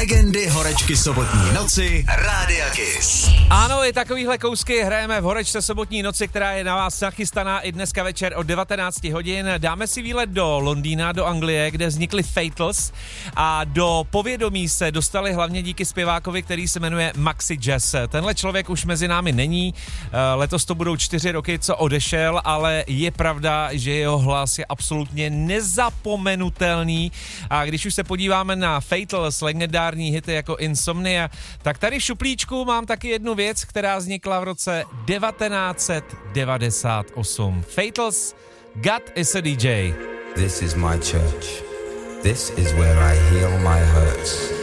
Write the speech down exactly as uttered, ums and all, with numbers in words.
Legendy horečky sobotní noci Rádia Kiss. Ano, i takovýhle kousky hrajeme v horečce sobotní noci, která je na vás nachystaná i dneska večer od devatenáct hodin. Dáme si výlet do Londýna, do Anglie, kde vznikly Fatals a do povědomí se dostali hlavně díky zpěvákovi, který se jmenuje Maxi Jazz. Tenhle člověk už mezi námi není, letos to budou čtyři roky, co odešel, ale je pravda, že jeho hlas je absolutně nezapomenutelný a když už se podíváme na Fatals, legendární hity jako Insomnia, tak tady v šuplíčku mám taky jednu věc, která vznikla v roce devatenáct set devadesát osm. Fatals, God is a D J. This is my church. This is where I heal my hurts.